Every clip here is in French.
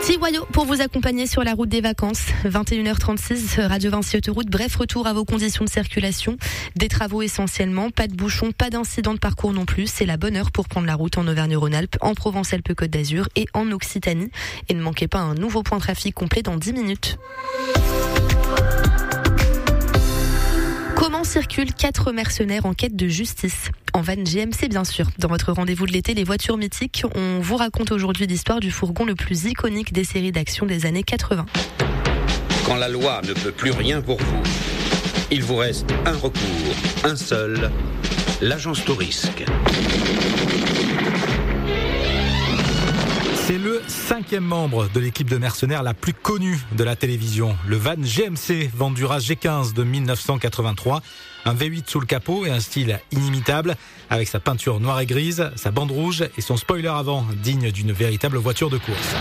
Tiwayo pour vous accompagner sur la route des vacances. 21h36, Radio Vinci Autoroute. Bref retour à vos conditions de circulation. Des travaux essentiellement, pas de bouchons, pas d'incident de parcours non plus. C'est la bonne heure pour prendre la route en Auvergne-Rhône-Alpes, en Provence-Alpes-Côte d'Azur et en Occitanie. Et ne manquez pas un nouveau point de trafic complet dans 10 minutes. Comment circulent 4 mercenaires en quête de justice? En van GMC bien sûr. Dans votre rendez-vous de l'été, les voitures mythiques, on vous raconte aujourd'hui l'histoire du fourgon le plus iconique des séries d'action des années 80. Quand la loi ne peut plus rien pour vous, il vous reste un recours, un seul, l'agence Tourisque. C'est le 5e membre de l'équipe de mercenaires la plus connue de la télévision. Le van GMC Vandura G15 de 1983. Un V8 sous le capot et un style inimitable, avec sa peinture noire et grise, sa bande rouge et son spoiler avant, digne d'une véritable voiture de course.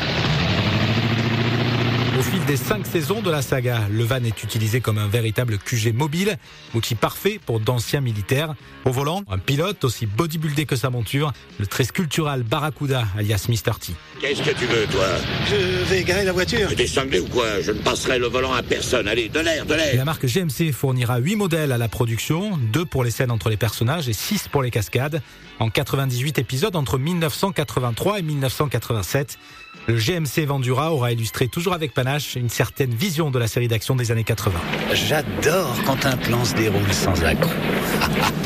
Au fil des 5 saisons de la saga, le van est utilisé comme un véritable QG mobile, outil parfait pour d'anciens militaires. Au volant, un pilote aussi bodybuildé que sa monture, le très sculptural Barracuda alias Mr. T. Qu'est-ce que tu veux, toi? Je vais garer la voiture. T'es cinglé ou quoi? Je ne passerai le volant à personne. Allez, de l'air. La marque GMC fournira 8 modèles à la production, 2 pour les scènes entre les personnages et 6 pour les cascades. En 98 épisodes entre 1983 et 1987, le GMC Vandura aura illustré toujours avec panache une certaine vision de la série d'action des années 80. J'adore quand un plan se déroule sans accroc.